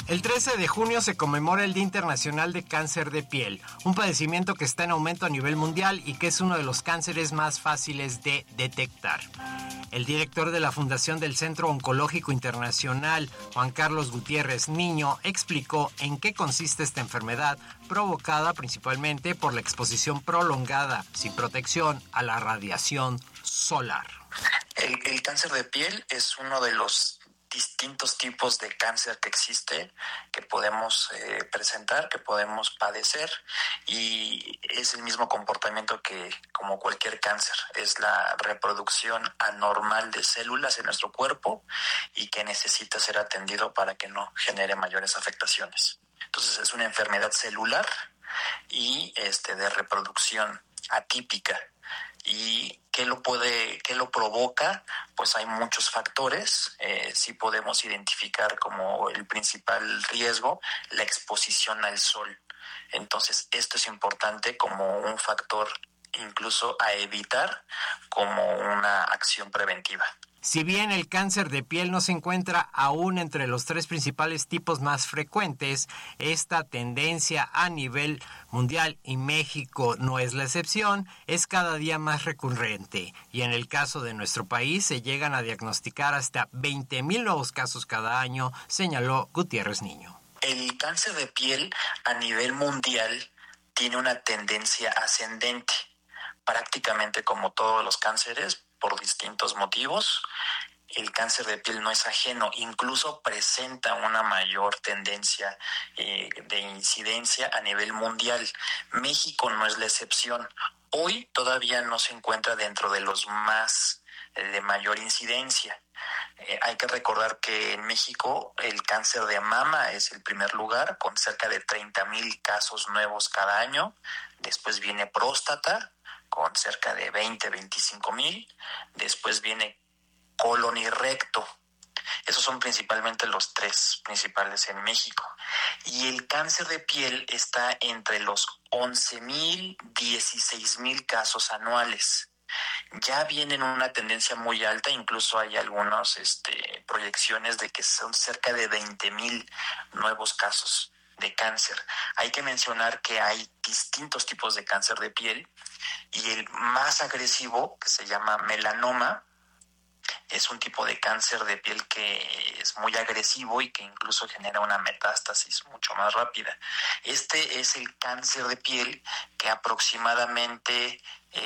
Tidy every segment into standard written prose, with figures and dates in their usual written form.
El 13 de junio se conmemora el Día Internacional de Cáncer de Piel, un padecimiento que está en aumento a nivel mundial y que es uno de los cánceres más fáciles de detectar. El director de la Fundación del Centro Oncológico Internacional, Juan Carlos Gutiérrez Niño, explicó en qué consiste esta enfermedad, provocada principalmente por la exposición prolongada, sin protección, a la radiación solar. El cáncer de piel es uno de los distintos tipos de cáncer que existe, que podemos presentar, que podemos padecer, y es el mismo comportamiento que como cualquier cáncer, es la reproducción anormal de células en nuestro cuerpo y que necesita ser atendido para que no genere mayores afectaciones. Entonces es una enfermedad celular y de reproducción atípica. ¿Y qué lo provoca? Pues hay muchos factores. Sí podemos identificar como el principal riesgo la exposición al sol. Entonces, esto es importante como un factor incluso a evitar como una acción preventiva. Si bien el cáncer de piel no se encuentra aún entre los 3 principales tipos más frecuentes, esta tendencia a nivel mundial, y México no es la excepción, es cada día más recurrente. Y en el caso de nuestro país se llegan a diagnosticar hasta 20,000 nuevos casos cada año, señaló Gutiérrez Niño. El cáncer de piel a nivel mundial tiene una tendencia ascendente, prácticamente como todos los cánceres, por distintos motivos. El cáncer de piel no es ajeno, incluso presenta una mayor tendencia de incidencia a nivel mundial. México no es la excepción. Hoy todavía no se encuentra dentro de los más de mayor incidencia. Hay que recordar que en México el cáncer de mama es el primer lugar, con cerca de 30,000 casos nuevos cada año. Después viene próstata, con cerca de 25,000. Después viene colon y recto. Esos son principalmente los 3 principales en México. Y el cáncer de piel está entre los 11,000, 16,000 casos anuales. Ya viene en una tendencia muy alta, incluso hay algunas proyecciones de que son cerca de 20,000 nuevos casos de cáncer. Hay que mencionar que hay distintos tipos de cáncer de piel y el más agresivo, que se llama melanoma, es un tipo de cáncer de piel que es muy agresivo y que incluso genera una metástasis mucho más rápida. Este es el cáncer de piel que aproximadamente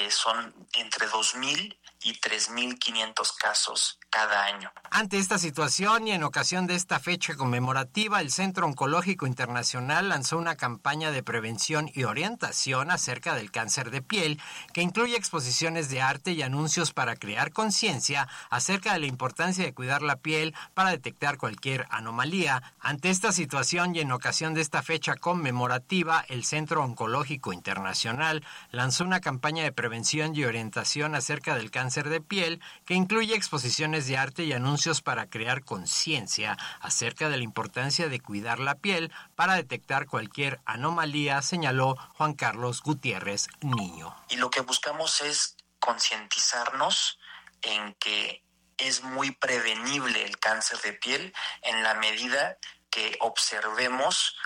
son entre 2,000 y 3,500 casos cada año. Ante esta situación y en ocasión de esta fecha conmemorativa, el Centro Oncológico Internacional lanzó una campaña de prevención y orientación acerca del cáncer de piel que incluye exposiciones de arte y anuncios para crear conciencia acerca de la importancia de cuidar la piel para detectar cualquier anomalía. Ante esta situación y en ocasión de esta fecha conmemorativa, el Centro Oncológico Internacional lanzó una campaña de prevención y orientación acerca del cáncer de piel que incluye exposiciones de arte y anuncios para crear conciencia acerca de la importancia de cuidar la piel para detectar cualquier anomalía, señaló Juan Carlos Gutiérrez Niño. Y lo que buscamos es concientizarnos en que es muy prevenible el cáncer de piel en la medida que observemos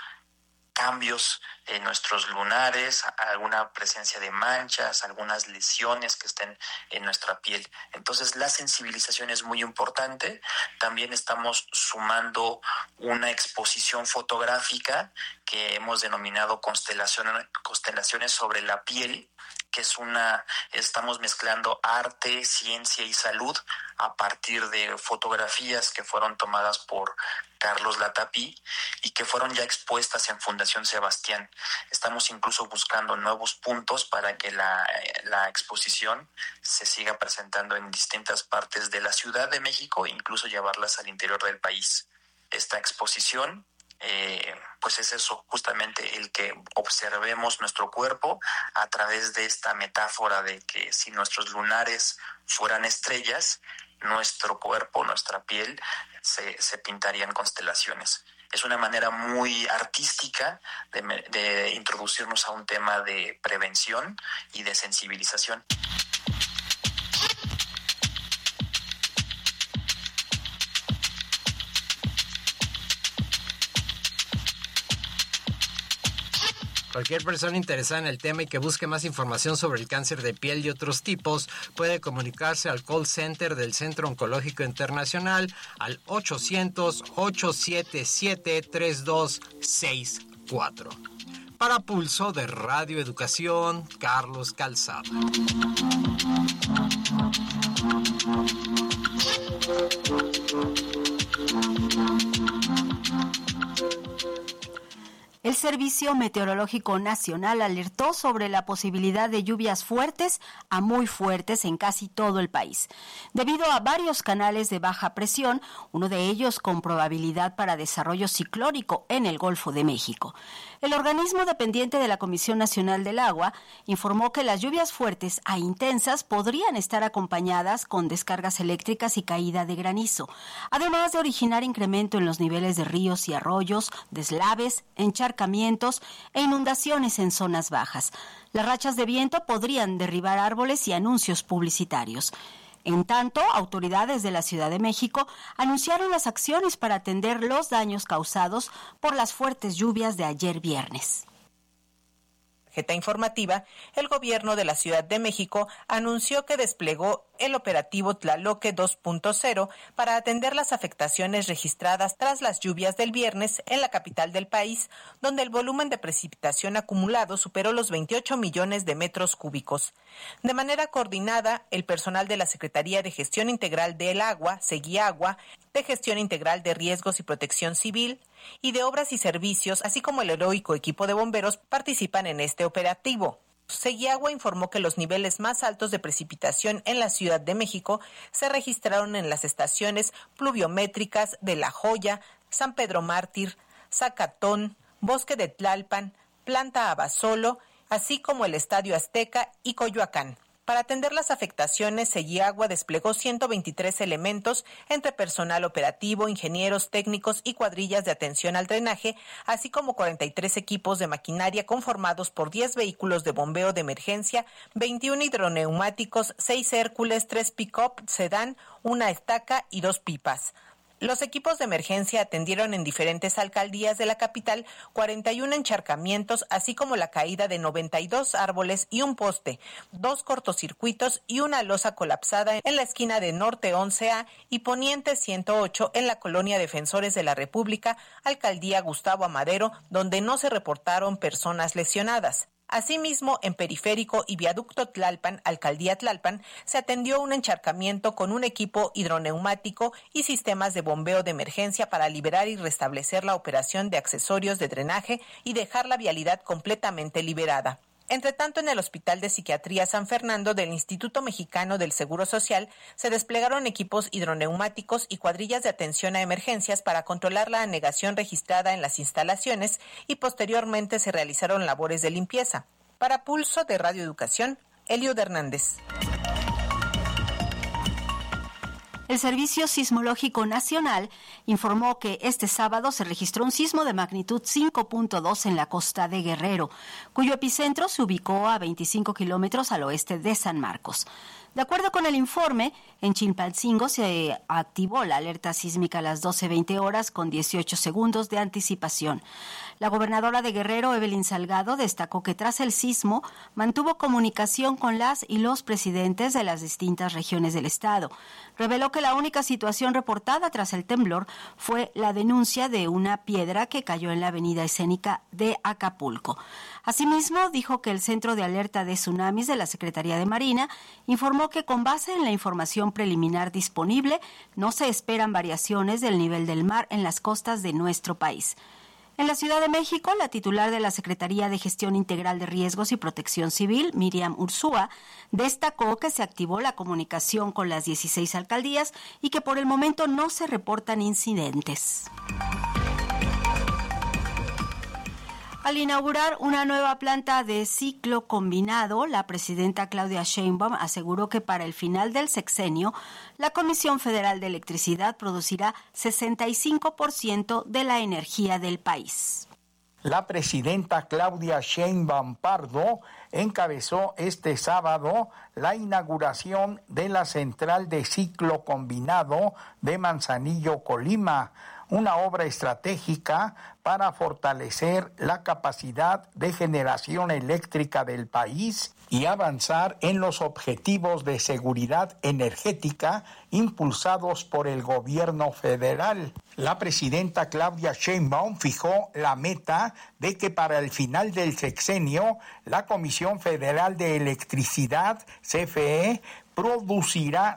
cambios en nuestros lunares, alguna presencia de manchas, algunas lesiones que estén en nuestra piel. Entonces la sensibilización es muy importante. También estamos sumando una exposición fotográfica que hemos denominado constelaciones sobre la piel, que estamos mezclando arte, ciencia y salud a partir de fotografías que fueron tomadas por Carlos Latapí y que fueron ya expuestas en Fundación Sebastián. Estamos incluso buscando nuevos puntos para que la exposición se siga presentando en distintas partes de la Ciudad de México e incluso llevarlas al interior del país. Esta exposición pues es eso, justamente el que observemos nuestro cuerpo a través de esta metáfora de que si nuestros lunares fueran estrellas, nuestro cuerpo, nuestra piel se pintarían constelaciones. Es una manera muy artística de introducirnos a un tema de prevención y de sensibilización. Cualquier persona interesada en el tema y que busque más información sobre el cáncer de piel y otros tipos puede comunicarse al call center del Centro Oncológico Internacional al 800-877-3264. Para Pulso de Radio Educación, Carlos Calzada. El Servicio Meteorológico Nacional alertó sobre la posibilidad de lluvias fuertes a muy fuertes en casi todo el país, debido a varios canales de baja presión, uno de ellos con probabilidad para desarrollo ciclónico en el Golfo de México. El organismo dependiente de la Comisión Nacional del Agua informó que las lluvias fuertes a intensas podrían estar acompañadas con descargas eléctricas y caída de granizo, además de originar incremento en los niveles de ríos y arroyos, deslaves, encharcamientos e inundaciones en zonas bajas. Las rachas de viento podrían derribar árboles y anuncios publicitarios. En tanto, autoridades de la Ciudad de México anunciaron las acciones para atender los daños causados por las fuertes lluvias de ayer viernes. Informativa, el gobierno de la Ciudad de México anunció que desplegó el operativo Tlaloque 2.0 para atender las afectaciones registradas tras las lluvias del viernes en la capital del país, donde el volumen de precipitación acumulado superó los 28 millones de metros cúbicos. De manera coordinada, el personal de la Secretaría de Gestión Integral del Agua, Seguiagua, de Gestión Integral de Riesgos y Protección Civil y de Obras y Servicios, así como el heroico equipo de bomberos, participan en este operativo. Seguiagua informó que los niveles más altos de precipitación en la Ciudad de México se registraron en las estaciones pluviométricas de La Joya, San Pedro Mártir, Zacatón, Bosque de Tlalpan, Planta Abasolo, así como el Estadio Azteca y Coyoacán. Para atender las afectaciones, Seguiagua desplegó 123 elementos entre personal operativo, ingenieros, técnicos y cuadrillas de atención al drenaje, así como 43 equipos de maquinaria conformados por 10 vehículos de bombeo de emergencia, 21 hidroneumáticos, 6 Hércules, 3 pick-up, sedán, una estaca y 2 pipas. Los equipos de emergencia atendieron en diferentes alcaldías de la capital 41 encharcamientos, así como la caída de 92 árboles y un poste, 2 cortocircuitos y una losa colapsada en la esquina de Norte 11A y Poniente 108 en la colonia Defensores de la República, alcaldía Gustavo Amadero, donde no se reportaron personas lesionadas. Asimismo, en Periférico y Viaducto Tlalpan, Alcaldía Tlalpan, se atendió un encharcamiento con un equipo hidroneumático y sistemas de bombeo de emergencia para liberar y restablecer la operación de accesorios de drenaje y dejar la vialidad completamente liberada. Entre tanto, en el Hospital de Psiquiatría San Fernando del Instituto Mexicano del Seguro Social se desplegaron equipos hidroneumáticos y cuadrillas de atención a emergencias para controlar la anegación registrada en las instalaciones y posteriormente se realizaron labores de limpieza. Para Pulso de Radio Educación, Eliud Hernández. El Servicio Sismológico Nacional informó que este sábado se registró un sismo de magnitud 5.2 en la costa de Guerrero, cuyo epicentro se ubicó a 25 kilómetros al oeste de San Marcos. De acuerdo con el informe, en Chilpancingo se activó la alerta sísmica a las 12:20 horas con 18 segundos de anticipación. La gobernadora de Guerrero, Evelyn Salgado, destacó que tras el sismo mantuvo comunicación con las y los presidentes de las distintas regiones del estado. Reveló que la única situación reportada tras el temblor fue la denuncia de una piedra que cayó en la avenida escénica de Acapulco. Asimismo, dijo que el Centro de Alerta de Tsunamis de la Secretaría de Marina informó que con base en la información preliminar disponible, no se esperan variaciones del nivel del mar en las costas de nuestro país. En la Ciudad de México, la titular de la Secretaría de Gestión Integral de Riesgos y Protección Civil, Miriam Ursúa, destacó que se activó la comunicación con las 16 alcaldías y que por el momento no se reportan incidentes. Al inaugurar una nueva planta de ciclo combinado, la presidenta Claudia Sheinbaum aseguró que para el final del sexenio, la Comisión Federal de Electricidad producirá 65% de la energía del país. La presidenta Claudia Sheinbaum Pardo encabezó este sábado la inauguración de la central de ciclo combinado de Manzanillo, Colima, una obra estratégica para fortalecer la capacidad de generación eléctrica del país y avanzar en los objetivos de seguridad energética impulsados por el gobierno federal. La presidenta Claudia Sheinbaum fijó la meta de que para el final del sexenio la Comisión Federal de Electricidad, CFE, producirá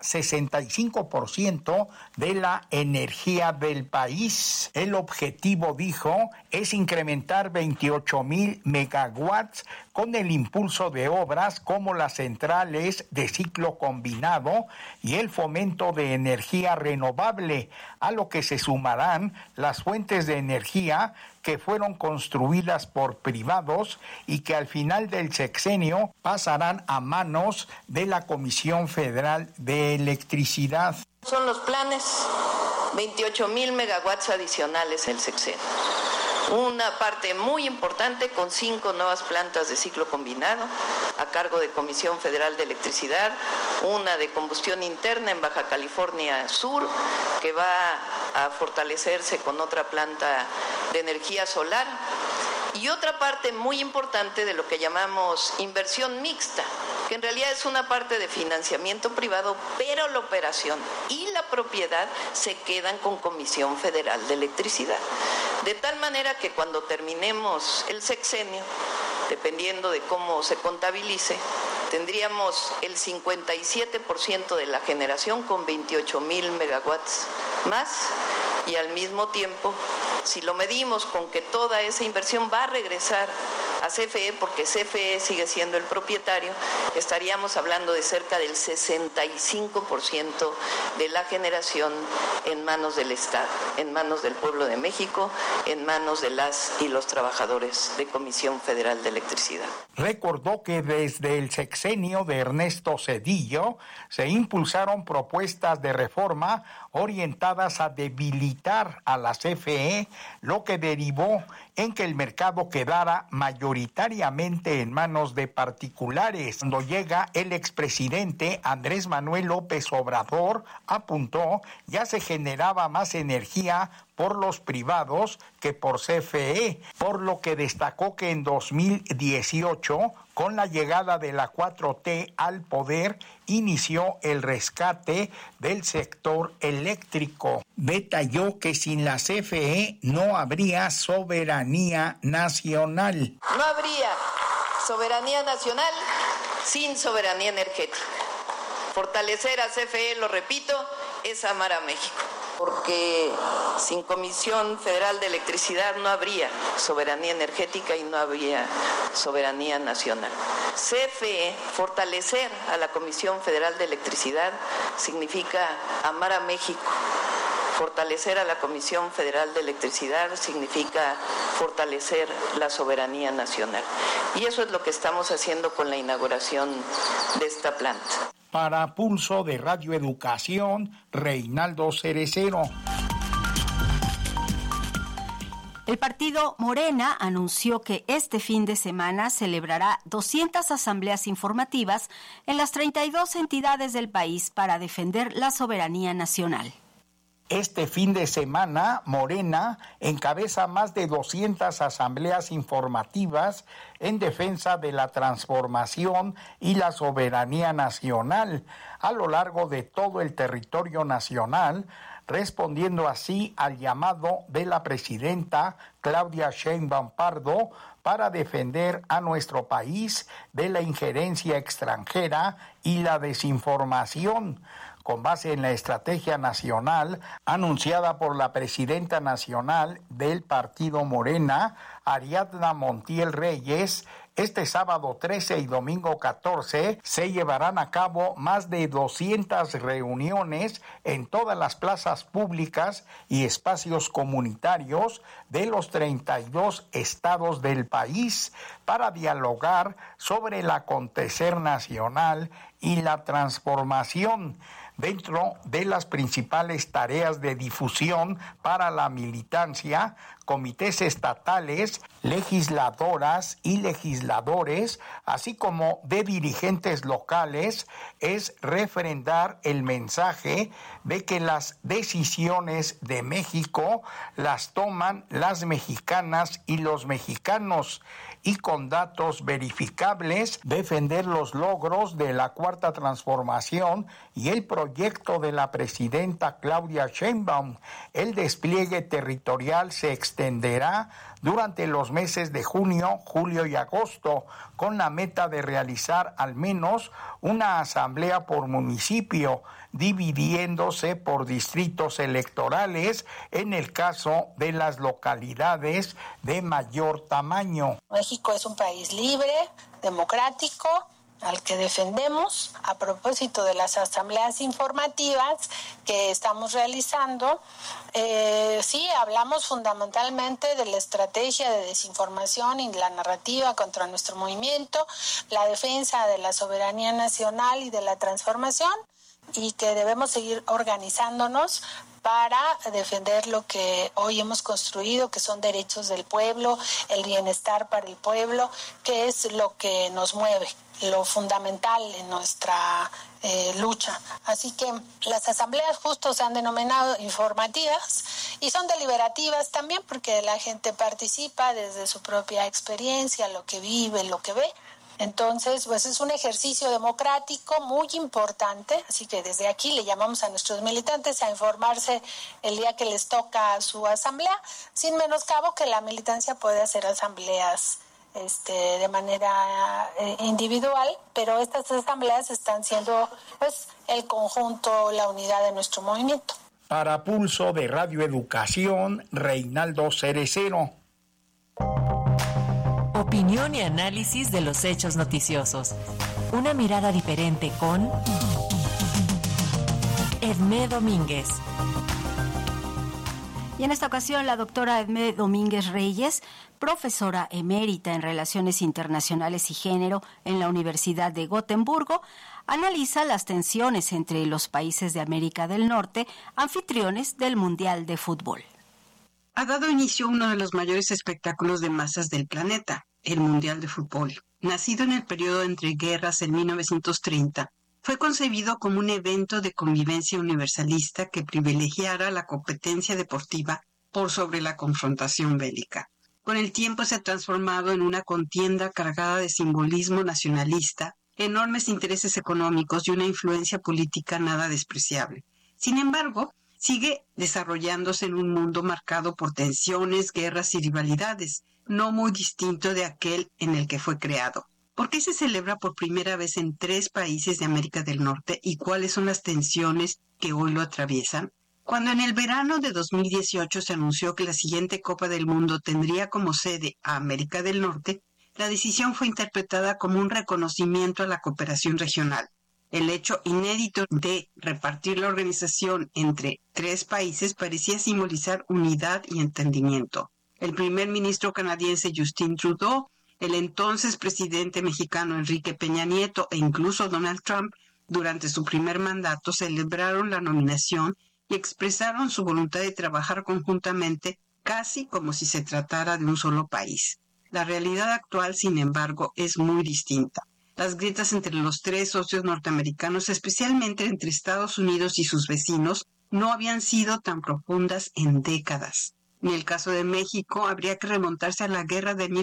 65% de la energía del país. El objetivo, dijo, es incrementar 28,000 megawatts con el impulso de obras como las centrales de ciclo combinado y el fomento de energía renovable, a lo que se sumarán las fuentes de energía que fueron construidas por privados y que al final del sexenio pasarán a manos de la Comisión Federal de Electricidad. Son los planes, 28,000 megawatts adicionales el sexenio. Una parte muy importante con 5 nuevas plantas de ciclo combinado a cargo de Comisión Federal de Electricidad, una de combustión interna en Baja California Sur que va a fortalecerse con otra planta de energía solar y otra parte muy importante de lo que llamamos inversión mixta, que en realidad es una parte de financiamiento privado, pero la operación y la propiedad se quedan con Comisión Federal de Electricidad. De tal manera que cuando terminemos el sexenio, dependiendo de cómo se contabilice, tendríamos el 57% de la generación con 28,000 megawatts más y al mismo tiempo, si lo medimos con que toda esa inversión va a regresar a CFE, porque CFE sigue siendo el propietario, estaríamos hablando de cerca del 65% de la generación en manos del Estado, en manos del pueblo de México, en manos de las y los trabajadores de Comisión Federal de Electricidad. Recordó que desde el sexenio de Ernesto Zedillo se impulsaron propuestas de reforma orientadas a debilitar a la CFE, lo que derivó en que el mercado quedara mayoritariamente en manos de particulares. Cuando llega el expresidente Andrés Manuel López Obrador, apuntó, ya se generaba más energía por los privados que por CFE, por lo que destacó que en 2018, con la llegada de la 4T al poder, inició el rescate del sector eléctrico. Detalló que sin la CFE no habría soberanía nacional. No habría soberanía nacional sin soberanía energética. Fortalecer a CFE, lo repito, es amar a México. Porque sin Comisión Federal de Electricidad no habría soberanía energética y no habría soberanía nacional. CFE, fortalecer a la Comisión Federal de Electricidad significa amar a México. Fortalecer a la Comisión Federal de Electricidad significa fortalecer la soberanía nacional. Y eso es lo que estamos haciendo con la inauguración de esta planta. Para Pulso de Radio Educación, Reinaldo Cerecero. El partido Morena anunció que este fin de semana celebrará 200 asambleas informativas en las 32 entidades del país para defender la soberanía nacional. Este fin de semana, Morena encabeza más de 200 asambleas informativas en defensa de la transformación y la soberanía nacional a lo largo de todo el territorio nacional, respondiendo así al llamado de la presidenta Claudia Sheinbaum Pardo para defender a nuestro país de la injerencia extranjera y la desinformación, con base en la estrategia nacional anunciada por la presidenta nacional del partido Morena, Ariadna Montiel Reyes. Este sábado 13 y domingo 14 se llevarán a cabo más de 200 reuniones en todas las plazas públicas y espacios comunitarios de los 32 estados del país para dialogar sobre el acontecer nacional y la transformación. Dentro de las principales tareas de difusión para la militancia, comités estatales, legisladoras y legisladores legisladores, así como de dirigentes locales, es refrendar el mensaje de que las decisiones de México las toman las mexicanas y los mexicanos, y con datos verificables defender los logros de la Cuarta Transformación y el proyecto de la presidenta Claudia Sheinbaum. El despliegue territorial se extenderá durante los meses de junio, julio y agosto, con la meta de realizar al menos una asamblea por municipio, dividiéndose por distritos electorales en el caso de las localidades de mayor tamaño. México es un país libre, democrático, al que defendemos. A propósito de las asambleas informativas que estamos realizando, sí, hablamos fundamentalmente de la estrategia de desinformación y la narrativa contra nuestro movimiento, la defensa de la soberanía nacional y de la transformación, y que debemos seguir organizándonos para defender lo que hoy hemos construido, que son derechos del pueblo, el bienestar para el pueblo, que es lo que nos mueve, lo fundamental en nuestra lucha. Así que las asambleas justo se han denominado informativas y son deliberativas también, porque la gente participa desde su propia experiencia, lo que vive, lo que ve. Entonces, pues es un ejercicio democrático muy importante, así que desde aquí le llamamos a nuestros militantes a informarse el día que les toca su asamblea, sin menoscabo que la militancia puede hacer asambleas de manera individual, pero estas asambleas están siendo pues el conjunto, la unidad de nuestro movimiento. Para Pulso de Radio Educación, Reinaldo Cerecero. Opinión y análisis de los hechos noticiosos. Una mirada diferente con Edmé Domínguez. Y en esta ocasión la doctora Edmé Domínguez Reyes, profesora emérita en Relaciones Internacionales y Género en la Universidad de Gotemburgo, analiza las tensiones entre los países de América del Norte, anfitriones del Mundial de Fútbol. Ha dado inicio a uno de los mayores espectáculos de masas del planeta, el Mundial de Fútbol. Nacido en el periodo entre guerras en 1930, fue concebido como un evento de convivencia universalista que privilegiara la competencia deportiva por sobre la confrontación bélica. Con el tiempo se ha transformado en una contienda cargada de simbolismo nacionalista, enormes intereses económicos y una influencia política nada despreciable. Sin embargo, sigue desarrollándose en un mundo marcado por tensiones, guerras y rivalidades, no muy distinto de aquel en el que fue creado. ¿Por qué se celebra por primera vez en 3 países de América del Norte y cuáles son las tensiones que hoy lo atraviesan? Cuando en el verano de 2018 se anunció que la siguiente Copa del Mundo tendría como sede a América del Norte, la decisión fue interpretada como un reconocimiento a la cooperación regional. El hecho inédito de repartir la organización entre 3 países parecía simbolizar unidad y entendimiento. El primer ministro canadiense Justin Trudeau, el entonces presidente mexicano Enrique Peña Nieto e incluso Donald Trump, durante su primer mandato, celebraron la nominación y expresaron su voluntad de trabajar conjuntamente, casi como si se tratara de un solo país. La realidad actual, sin embargo, es muy distinta. Las grietas entre los 3 socios norteamericanos, especialmente entre Estados Unidos y sus vecinos, no habían sido tan profundas en décadas. En el caso de México, habría que remontarse a la guerra de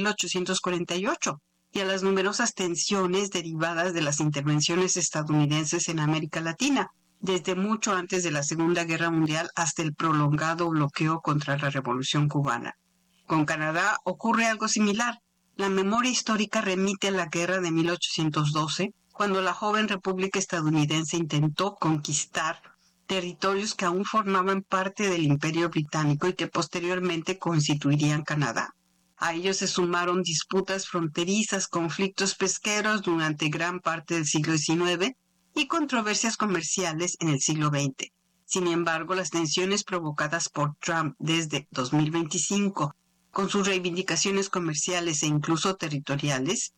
1848 y a las numerosas tensiones derivadas de las intervenciones estadounidenses en América Latina, desde mucho antes de la Segunda Guerra Mundial hasta el prolongado bloqueo contra la Revolución Cubana. Con Canadá ocurre algo similar. La memoria histórica remite a la guerra de 1812, cuando la joven República estadounidense intentó conquistar territorios que aún formaban parte del Imperio Británico y que posteriormente constituirían Canadá. A ellos se sumaron disputas fronterizas, conflictos pesqueros durante gran parte del siglo XIX y controversias comerciales en el siglo XX. Sin embargo, las tensiones provocadas por Trump desde 2025, con sus reivindicaciones comerciales e incluso territoriales,